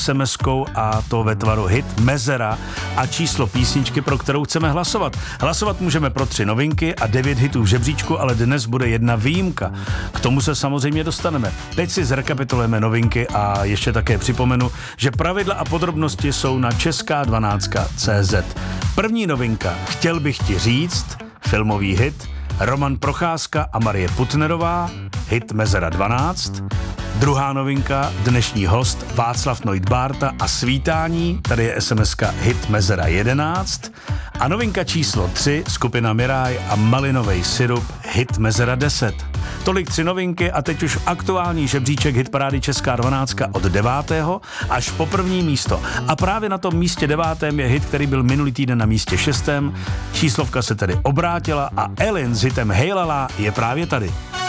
SMS-kou a to ve tvaru hit, mezera a číslo písničky, pro kterou chceme hlasovat. Hlasovat můžeme pro 3 novinky a 9 hitů v žebříčku, ale dnes bude jedna výjimka. K tomu se samozřejmě dostaneme. Teď si zrekapitulujeme novinky a ještě také připomenu, že pravidla a podrobnosti jsou na česká12.cz. První novinka, chtěl bych ti říct, filmový hit, Roman Procházka a Marie Putnerová, hit Mezera 12. Druhá novinka, dnešní host Václav Noit Bárta a Svítání, tady je SMS-ka hit Mezera 11. A novinka číslo 3, skupina Miráj a Malinovej sirup, hit Mezera 10. Tolik 3 novinky a teď už aktuální žebříček hitparády Česká 12 od 9. až po první místo. A právě na tom místě 9. je hit, který byl minulý týden na místě 6. Číslovka se tedy obrátila a Ellen s hitem Hej lala je právě tady.